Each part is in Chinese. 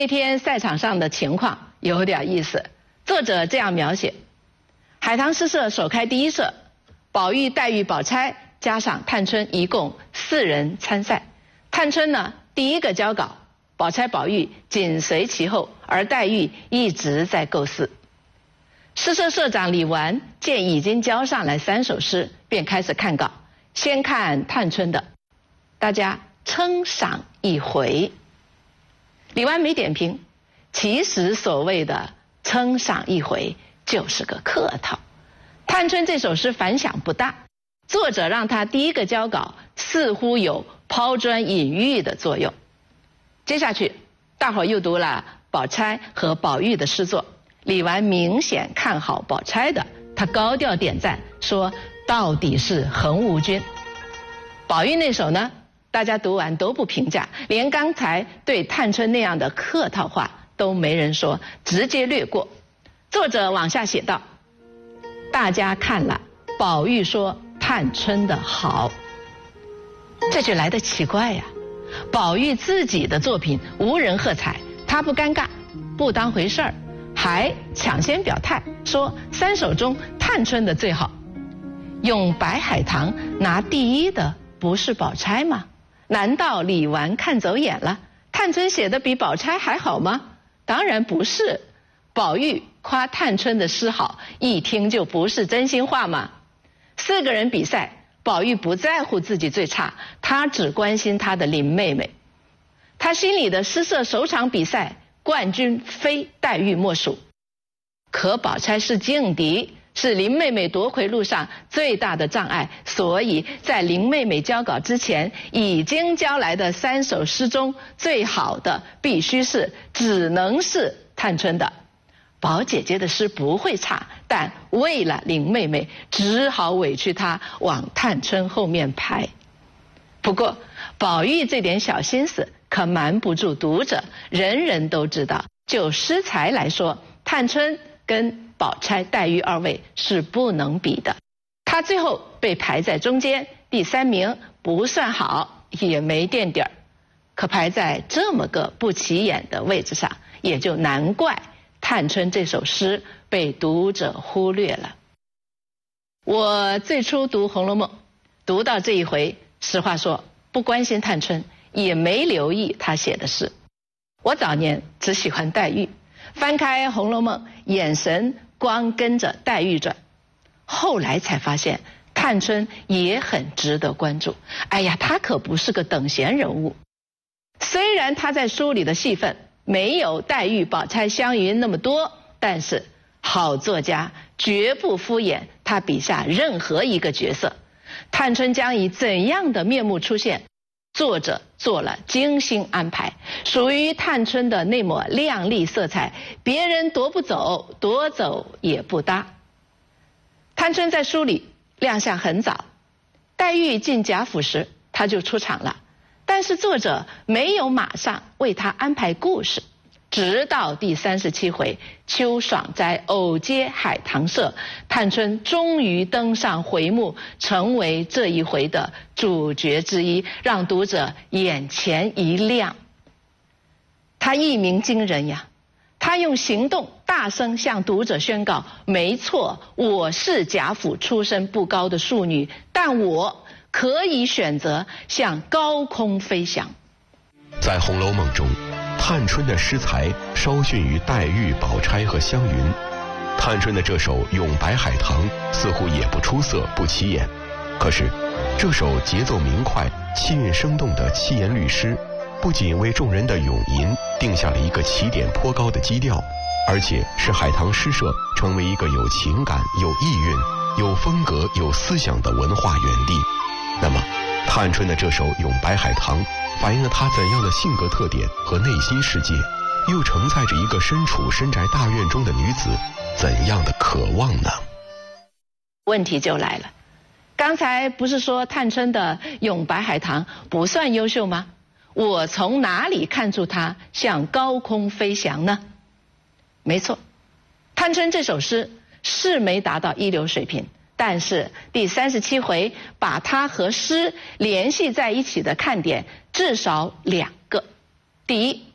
那天赛场上的情况有点意思，作者这样描写：海棠诗社首开第一射，宝玉、黛玉、宝钗加上探春一共4人参赛。探春呢第一个交稿，宝钗、宝玉紧随其后，而黛玉一直在构思。诗社社长李纨见已经交上来3首诗，便开始看稿，先看探春的，大家称赏一回。李纨没点评，其实所谓的称赏一回就是个客套。探春这首诗反响不大，作者让他第一个交稿，似乎有抛砖引玉的作用。接下去大伙又读了宝钗和宝玉的诗作，李纨明显看好宝钗的，他高调点赞说到底是横无君。宝玉那首呢，大家读完都不评价，连刚才对探春那样的客套话都没人说，直接略过。作者往下写道：大家看了，宝玉说探春的好，这就来得奇怪呀。宝玉自己的作品无人喝彩，他不尴尬，不当回事儿，还抢先表态说3首中探春的最好。咏白海棠拿第一的不是宝钗吗？难道李纨看走眼了？探春写的比宝钗还好吗？当然不是。宝玉夸探春的诗好，一听就不是真心话嘛。4个人比赛，宝玉不在乎自己最差，他只关心他的林妹妹。他心里的诗社首场比赛冠军非黛玉莫属，可宝钗是劲敌，是林妹妹夺魁路上最大的障碍，所以在林妹妹交稿之前，已经交来的3首诗中最好的必须是，只能是探春的。宝姐姐的诗不会差，但为了林妹妹，只好委屈她往探春后面排。不过宝玉这点小心思可瞒不住读者，人人都知道，就诗才来说，探春跟宝钗、黛玉2位是不能比的。她最后被排在中间，第3名不算好，也没垫底儿。可排在这么个不起眼的位置上，也就难怪探春这首诗被读者忽略了。我最初读《红楼梦》，读到这一回，实话说不关心探春，也没留意她写的诗。我早年只喜欢黛玉，翻开《红楼梦》，眼神光跟着黛玉转。后来才发现探春也很值得关注。哎呀，她可不是个等闲人物。虽然她在书里的戏份没有黛玉、宝钗、湘云那么多，但是好作家绝不敷衍他笔下任何一个角色。探春将以怎样的面目出现，作者做了精心安排。属于探春的那抹亮丽色彩，别人夺不走，夺走也不搭。探春在书里亮相很早，黛玉进贾府时她就出场了，但是作者没有马上为她安排故事，直到第37回秋爽斋偶接海棠社，探春终于登上回目，成为这一回的主角之一，让读者眼前一亮。她一鸣惊人呀，她用行动大声向读者宣告，没错，我是贾府出身不高的庶女，但我可以选择向高空飞翔。 在《红楼梦》中，探春的诗才稍逊于黛玉、宝钗和湘云。探春的这首《咏白海棠》似乎也不出色、不起眼，可是这首节奏明快、气韵生动的七言律诗，不仅为众人的咏吟定下了一个起点颇高的基调，而且使海棠诗社成为一个有情感、有意蕴、有风格、有思想的文化园地。那么探春的这首《咏白海棠》反映了她怎样的性格特点和内心世界，又承载着一个身处深宅大院中的女子怎样的渴望呢？ 问题就来了，刚才不是说探春的《咏白海棠》不算优秀吗？我从哪里看出她向高空飞翔呢？没错，探春这首诗是没达到一流水平，但是第37回把它和诗联系在一起的看点至少2个。第一，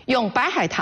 用白海棠